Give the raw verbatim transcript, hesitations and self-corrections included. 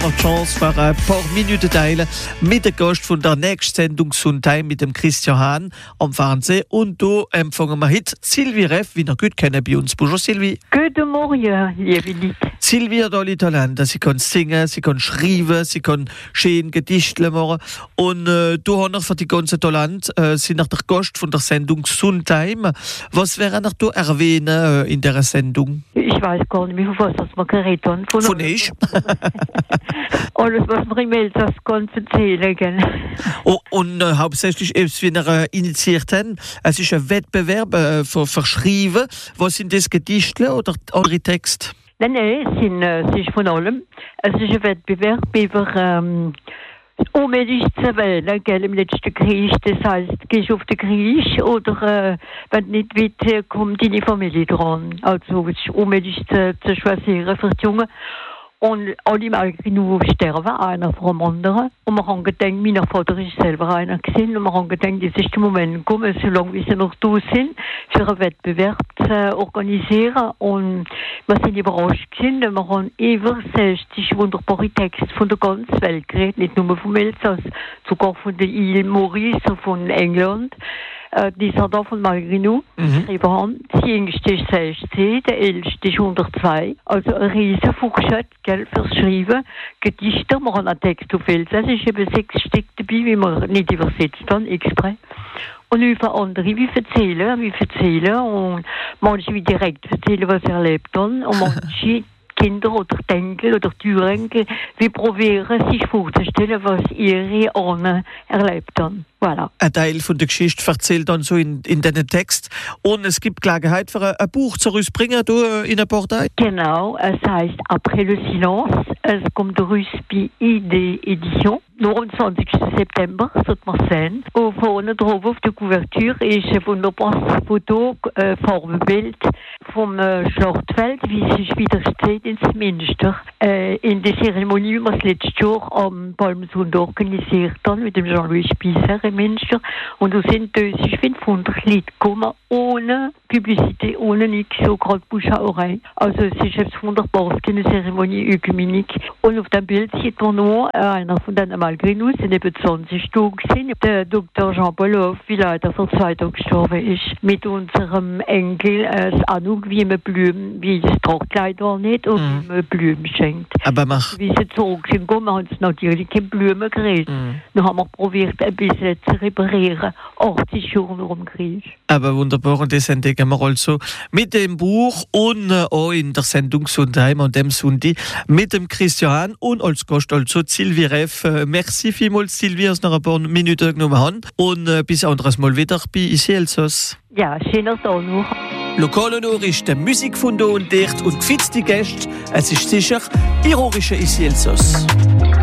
Die Chance für ein paar Minuten teilen mit dem Gast von der nächsten Sendung Sonntag mit dem Christian Hahn am Fernsehen. Und da empfangen wir heute Sylvie Reff, wie ihr gut kennen bei uns. Bonjour Sylvie. Guten Morgen, liebe Leute. Sylvie hat alle Talente. Sie kann singen, sie kann schreiben, sie kann schön Gedichte machen. Und äh, du hast noch für die ganze Talente, äh, sind nach der Gast von der Sendung Sonntag. Was wäre noch du erwähnen äh, in dieser Sendung? Ich weiß gar nicht mehr, von was wir geredet haben. Von, von ich? Alles, was wir im Elsass kann erzählen können. Oh, und äh, hauptsächlich, wie wir äh, initiiert haben, es ist ein Wettbewerb äh, für Verschreiben. Was sind das, Gedichte oder andere Texte? Nein, nein, es, sind, äh, es ist von allem. Es ist ein Wettbewerb über ähm, unmöglich zu wählen, gell, im letzten Krieg. Das heißt, gehst du auf den Krieg oder äh, wenn du nicht willst, kommt deine Familie dran. Also es ist unmöglich zu, zu choisieren für die Jungen. Und alle Malgrinu sterben, einer vor dem anderen. Und wir haben gedacht, mein Vater ist selber einer gewesen. Und wir haben gedacht, jetzt ist der Moment gekommen, solange wir noch da sind, für einen Wettbewerb zu organisieren. Und wir sind überrascht gewesen. Wir haben über sechzig wunderbare Texte von der ganzen Welt geredet. Nicht nur vom Elsass, sogar von der Ile Maurice, von England. Die sind da von Malgrinu geschrieben haben. Die jüngste ist sechzehn, der älteste ist hundertzwei. Also ein riesen Fortschritt, gell, fürs Schreiben. Gedichte, wir haben einen Text auf Elsassisch, eben sechs Stück dabei, wie wir nicht übersetzt haben, extra. Und über andere, wie erzählen, wie erzählen, und manche wie direkt erzählen, was sie erlebt haben, und manche Kinder oder Enkel oder Türenkel, wie probieren sich vorzustellen, was ihre Ahnen erlebt haben. Voilà. Ein Teil von der Geschichte erzählt dann so in, in diesen Text. Und es gibt Gelegenheit für ein, ein Buch zu rausbringen, du, in einer Partei. Genau, es heißt Après le silence. Es kommt raus bei I D Edition. neunundzwanzigsten September, sollte man sehen. Und vorne drauf auf der Kuvertür ist ein wunderbares Foto, äh, Farbenbild vom äh, Schlachtfeld, wie es sich wieder steht ins Münster. Äh, in der Zeremonie, die wir das letzte Jahr am Palmsonntag organisiert haben, mit dem Jean-Louis Spießer im Münster. Und da sind fünfhundert Leute gekommen, ohne Publicité, ohne nichts, so gerade Buschauerei. Also es ist etwas Wunderbares, eine Zeremonie ökumenik. Und auf dem Bild sieht man nur äh, einer von den Malgrinus, sind eben zwanzig Stück gewesen. Der Doktor Jean-Paul Hoff, wie leider vor zwei Tagen gestorben ist, mit unserem Enkel äh, das Anug, wie man Blumen, wie das Trockkleid war nicht, und mm. wie man Blumen schenkt. Aber mach. Wie sie zurück sind gekommen, haben sie natürlich keine Blumen gekriegt. Mm. Dann haben wir probiert, ein bisschen zu reparieren. achtzig Jahre nach dem Krieg. Aber wunderbar, und das entdecken wir also mit dem Buch und äh, auch in der Sendung Sonntag und dem Sonntag mit dem Christian Hahn und als Gast also Sylvie Reff. Äh, merci vielmals, Sylvie, aus noch ein paar Minuten genommen haben. Und äh, bis anderes Mal wieder bei Ici Elsass. Ja, schöner Tag noch. Lokal und ist der Musik von da und dicht und gefitzte Gäste. Es ist sicher ironische Ici Elsass.